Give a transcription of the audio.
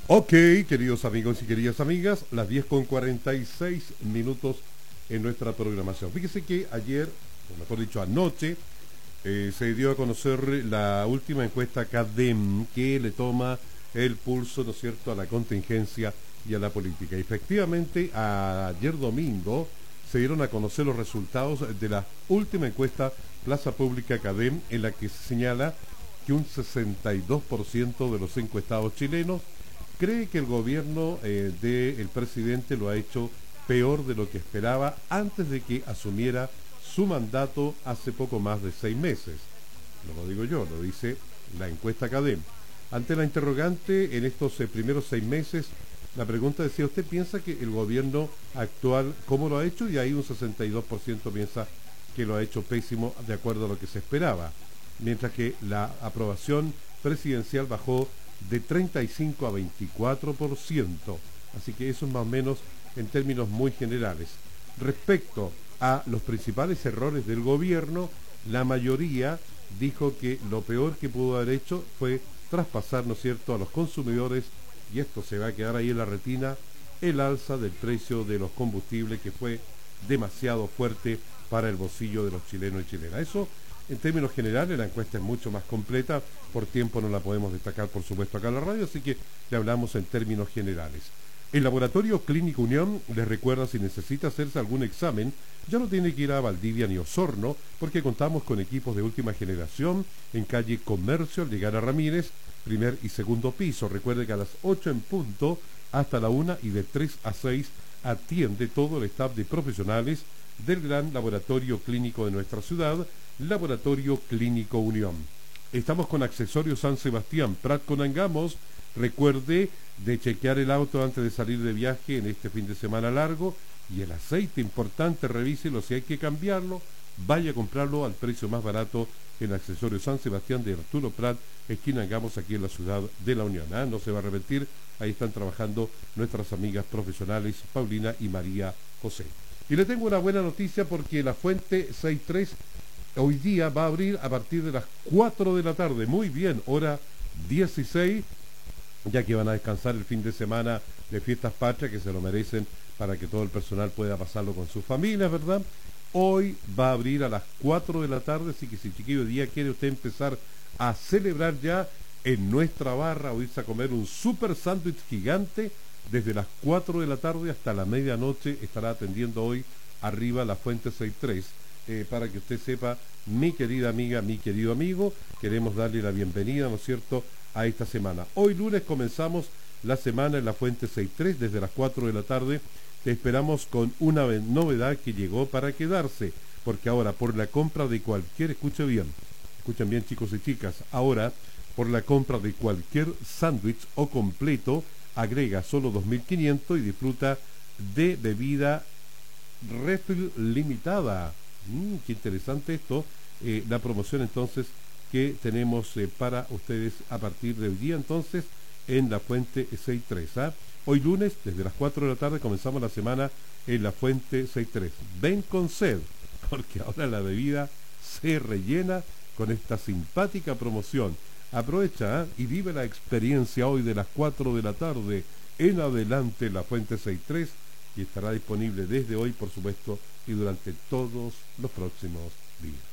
Ok, queridos amigos y queridas amigas, las 10:46 en nuestra programación. Fíjese que ayer, o mejor dicho anoche, se dio a conocer la última encuesta CADEM que le toma el pulso, ¿no es cierto?, a la contingencia y a la política. Efectivamente, ayer domingo se dieron a conocer los resultados de la última encuesta Plaza Pública CADEM, en la que se señala que un 62% de los encuestados chilenos cree que el gobierno del presidente lo ha hecho peor de lo que esperaba antes de que asumiera su mandato hace poco más de 6 meses. No lo digo yo, lo dice la encuesta CADEM. Ante la interrogante en estos primeros 6 meses, la pregunta decía: ¿usted piensa que el gobierno actual cómo lo ha hecho? Y ahí un 62% piensa que lo ha hecho pésimo de acuerdo a lo que se esperaba, mientras que la aprobación presidencial bajó de 35 a 24%. Así que eso es más o menos en términos muy generales. Respecto a los principales errores del gobierno, la mayoría dijo que lo peor que pudo haber hecho fue traspasar, ¿no es cierto?, a los consumidores, y esto se va a quedar ahí en la retina, el alza del precio de los combustibles, que fue demasiado fuerte para el bolsillo de los chilenos y chilenas. Eso en términos generales. La encuesta es mucho más completa, por tiempo no la podemos destacar por supuesto acá en la radio, así que le hablamos en términos generales. El Laboratorio Clínico Unión les recuerda: si necesita hacerse algún examen, ya no tiene que ir a Valdivia ni Osorno, porque contamos con equipos de última generación en calle Comercio, al llegar a Ramírez, primer y segundo piso. Recuerde que a las 8 en punto hasta la 1 y de 3 a 6 atiende todo el staff de profesionales del gran laboratorio clínico de nuestra ciudad, Laboratorio Clínico Unión. Estamos con Accesorios San Sebastián, Prat con Angamos. Recuerde de chequear el auto antes de salir de viaje en este fin de semana largo, y el aceite importante, revíselo, si hay que cambiarlo, vaya a comprarlo al precio más barato en Accesorios San Sebastián de Arturo Prat, esquina Angamos, aquí en la ciudad de la Unión. No se va a repetir, ahí están trabajando nuestras amigas profesionales Paulina y María José. Y le tengo una buena noticia, porque la Fuente 63 hoy día va a abrir a partir de las 4 de la tarde, muy bien, hora 16, ya que van a descansar el fin de semana de fiestas patrias, que se lo merecen, para que todo el personal pueda pasarlo con sus familias, ¿verdad? Hoy va a abrir a las 4 de la tarde, así que si chiquillo día quiere usted empezar a celebrar ya en nuestra barra o irse a comer un super sándwich gigante, desde las 4 de la tarde hasta la medianoche estará atendiendo hoy arriba la Fuente 63. Para que usted sepa, mi querida amiga, mi querido amigo, queremos darle la bienvenida, ¿no es cierto?, a esta semana. Hoy lunes comenzamos la semana en la Fuente 63 desde las 4 de la tarde. Te esperamos con una novedad que llegó para quedarse, porque ahora por la compra de cualquier, escuchen bien chicos y chicas, ahora por la compra de cualquier sándwich o completo, agrega solo 2.500 y disfruta de bebida refill limitada. Qué interesante esto, la promoción entonces que tenemos para ustedes a partir del día entonces en la Fuente 63. Hoy lunes, desde las 4 de la tarde, comenzamos la semana en la Fuente 63. Ven con sed, porque ahora la bebida se rellena con esta simpática promoción. Aprovecha y vive la experiencia hoy de las 4 de la tarde en adelante en la Fuente 63, y estará disponible desde hoy, por supuesto, y durante todos los próximos días.